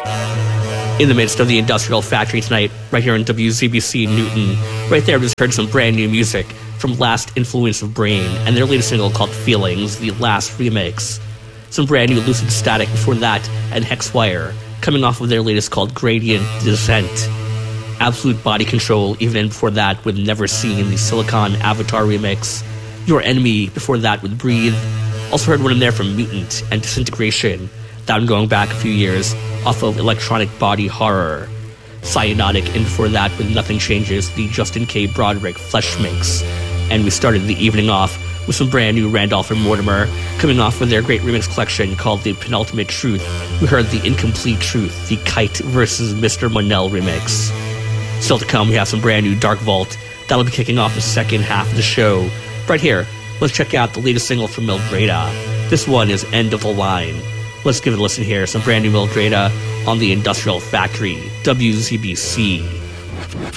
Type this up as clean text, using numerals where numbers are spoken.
In the midst of the Industrial Factory tonight, right here in WZBC Newton. Right there, we just heard some brand new music from Last Influence of Brain and their latest single called Feelings, the last remix. Some brand new Lucid Static before that, and Hexwire, coming off of their latest called Gradient Descent. Absolute Body Control, even before that with Never Seen, the Silicon Avatar remix. Your Enemy, before that with Breathe. Also heard one in there from Mutant and Disintegration, that one going back a few years, off of Electronic Body Horror. Cyanotic, and before that with Nothing Changes, the Justin K. Broderick Flesh Mix. And we started the evening off with some brand new Randolph and Mortimer, coming off with their great remix collection called The Penultimate Truth. We heard The Incomplete Truth, the Kite versus Mr. Monell remix. Still to come, we have some brand new Dark Vault. That'll be kicking off the second half of the show. Right here, let's check out the latest single from Mildreda. This one is End of the Line. Let's give it a listen here. Some brand new Mildreda on the Industrial Factory, WZBC.